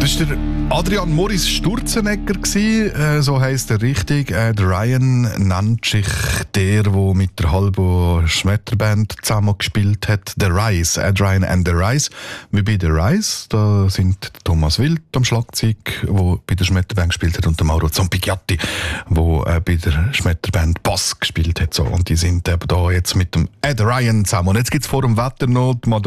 Das war der Adrian Moritz Sturzenegger, so heisst er richtig. Der Ryan nennt sich der mit der halben Schmetterband zusammen gespielt hat. The Rise, Ed Ryan and the Rise. Wie bei The Rise, da sind Thomas Wild am Schlagzeug, der bei der Schmetterband gespielt hat, und der Mauro Zampigliatti, der bei der Schmetterband Bass gespielt hat. So. Und die sind eben da jetzt mit dem Ed Ryan zusammen. Und jetzt gibt es vor dem Wetter noch